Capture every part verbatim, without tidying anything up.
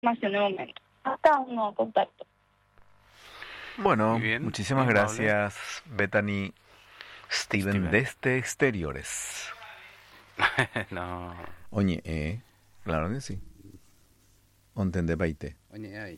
información de momento. Hasta un nuevo contacto. Bueno, bien, muchísimas muy gracias, Bethany Steven, Steven. desde Exteriores. No. Oye, eh, claro que sí. Ontende baite. Oye, ay.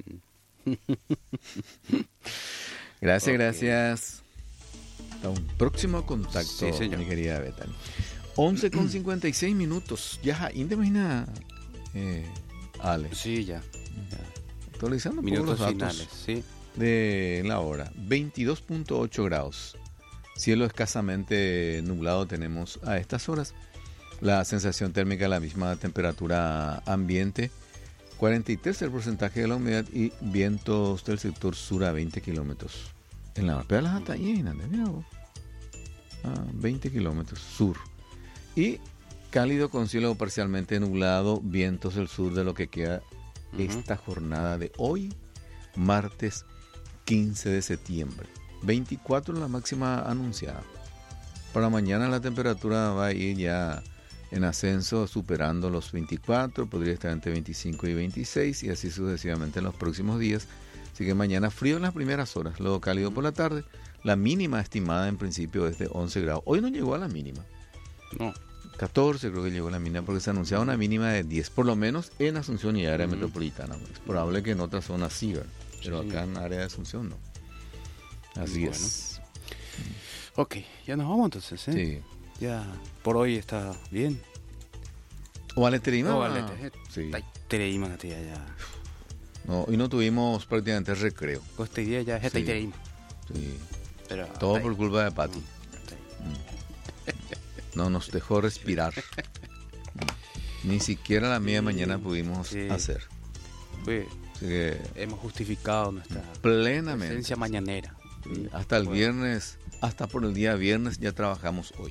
Gracias, Ok. gracias. Hasta un próximo contacto, Sí, señor. mi querida Bethany. once con cincuenta y seis minutos. Ya, ¿te imaginas, eh, Ale? Sí, ya. ya. Actualizando un poco Minutos los datos finales, sí. de la hora. veintidós punto ocho grados. Cielo escasamente nublado tenemos a estas horas. La sensación térmica, la misma temperatura ambiente. cuarenta y tres el porcentaje de la humedad y vientos del sector sur a veinte kilómetros. En la Mapea las Atañenas, mira vos. Ah, veinte kilómetros sur. Y cálido con cielo parcialmente nublado, vientos del sur de lo que queda Ujú. esta jornada de hoy, martes quince de septiembre. veinticuatro la máxima anunciada. Para mañana la temperatura va a ir ya en ascenso, superando los veinticuatro, podría estar entre veinticinco y veintiséis y así sucesivamente en los próximos días. Así que mañana frío en las primeras horas, luego cálido por la tarde. La mínima estimada en principio es de once grados. Hoy no llegó a la mínima. No. catorce creo que llegó la mínima porque se anunciaba una mínima de diez, por lo menos en Asunción y área Mm. metropolitana. Es probable que en otras zonas sí, ¿verdad? Pero Sí. acá en área de Asunción no. Así Bueno. es. Ok, ya nos vamos entonces, ¿eh? Sí. Ya, por hoy está bien. ¿O vale Terima? Oh, vale, te- Sí. Ay, Tereima, la tía, ya. No, hoy no tuvimos prácticamente recreo. Este día ya es Sí. Tereima. Sí. Pero Todo hasta por ahí. culpa de Pati. Hasta ahí. No nos dejó respirar. Ni siquiera la media Sí, mañana pudimos sí. hacer. Pues, Así que hemos justificado nuestra plenamente. presencia mañanera. Sí, hasta el Bueno. viernes, hasta por el día viernes ya trabajamos hoy.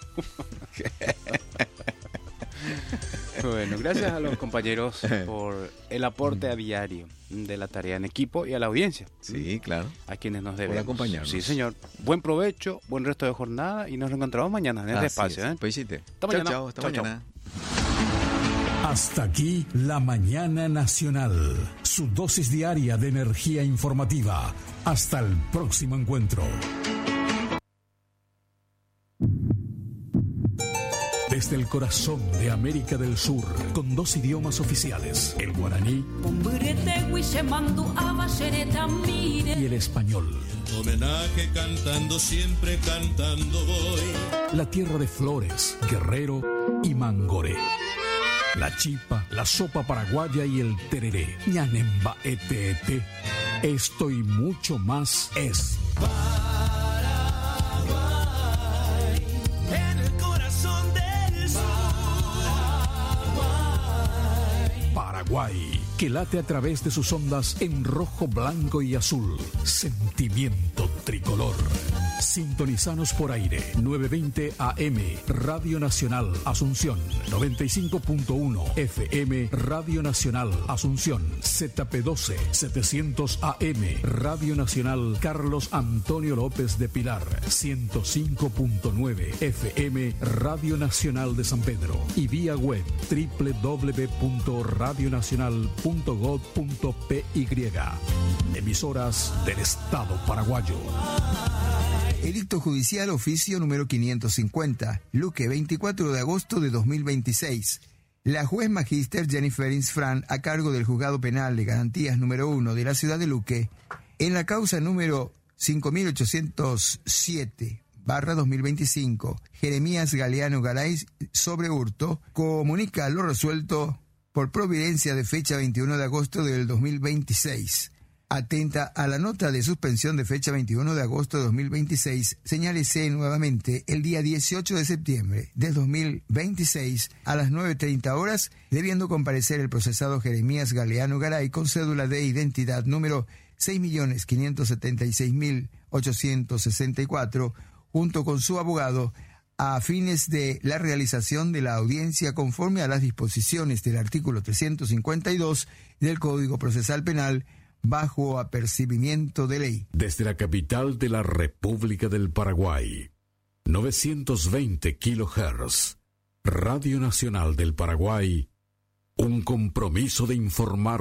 Bueno, gracias a los compañeros por el aporte a diario de la tarea en equipo y a la audiencia, Sí, claro. a quienes nos debemos. acompañarnos. Sí, señor. Buen provecho, buen resto de jornada y nos reencontramos mañana en este Así espacio. es. ¿eh? Pechite. Hasta Chao, mañana. chao, hasta Chao, chao. mañana. Hasta aquí la mañana nacional, su dosis diaria de energía informativa. Hasta el próximo encuentro. Desde el corazón de América del Sur, con dos idiomas oficiales, el guaraní y el español. Homenaje cantando, siempre cantando voy. La tierra de Flores, Guerrero y Mangoré. La chipa, la sopa paraguaya y el tereré. Ñanemba ete ete. Esto y mucho más es Paraguay, en el corazón del sur. Paraguay. Paraguay, que late a través de sus ondas en rojo, blanco y azul. Sentimiento tricolor. Sintonizanos por aire, novecientos veinte A M, Radio Nacional Asunción, noventa y cinco punto uno F M, Radio Nacional Asunción, Z P doce, setecientos A M, Radio Nacional Carlos Antonio López de Pilar, ciento cinco punto nueve F M, Radio Nacional de San Pedro, y vía web doble u doble u doble u punto radio nacional punto gob punto p y. Emisoras del Estado paraguayo. Edicto Judicial Oficio número quinientos cincuenta, Luque, veinticuatro de agosto de dos mil veintiséis. La juez magíster Jennifer Insfran, a cargo del Juzgado Penal de Garantías número uno de la ciudad de Luque, en la causa número cinco mil ochocientos siete barra dos mil veinticinco, Jeremías Galeano Garay sobre hurto, comunica lo resuelto por providencia de fecha veintiuno de agosto del dos mil veintiséis. Atenta a la nota de suspensión de fecha veintiuno de agosto de dos mil veintiséis, señálese nuevamente el día dieciocho de septiembre de dos mil veintiséis a las nueve treinta horas, debiendo comparecer el procesado Jeremías Galeano Garay con cédula de identidad número seis millones quinientos setenta y seis mil ochocientos sesenta y cuatro, junto con su abogado, a fines de la realización de la audiencia conforme a las disposiciones del artículo trescientos cincuenta y dos del Código Procesal Penal, bajo apercibimiento de ley. Desde la capital de la República del Paraguay, novecientos veinte kilohertz, Radio Nacional del Paraguay, un compromiso de informar